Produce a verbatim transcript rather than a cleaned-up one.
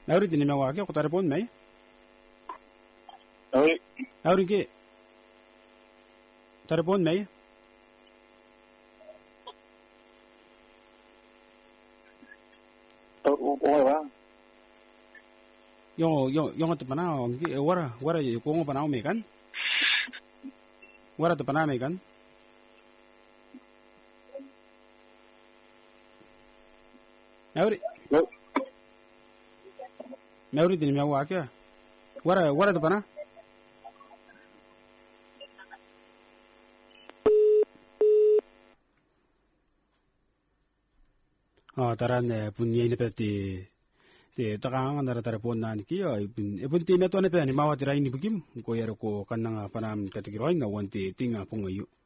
Auri dini me wake ko telepon me. Auri. Auri ke. Telepon me. Oi ba. Yo yo yo ngat pana om ki wara wara yo ko pana me kan. Wara te pana me kan. Auri. Auri dini me wake. Wara wara te pana. Ah, taran punya ini pasti. Te takangan dara telepon nan ki ya ibun ibun ti meto ne pe ni mawa tirai ni bugim ko yero ko kananga panam kategiroin na wanti tinga pungayu.